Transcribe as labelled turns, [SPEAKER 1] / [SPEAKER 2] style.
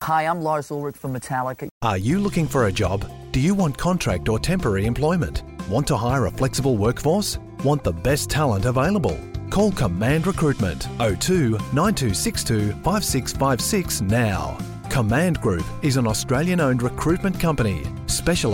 [SPEAKER 1] Hi, I'm Lars Ulrich from Metallica.
[SPEAKER 2] Are you looking for a job? Do you want contract or temporary employment? Want to hire a flexible workforce? Want the best talent available? Call Command Recruitment 02 9262 5656 now. Command Group is an Australian-owned recruitment company specialising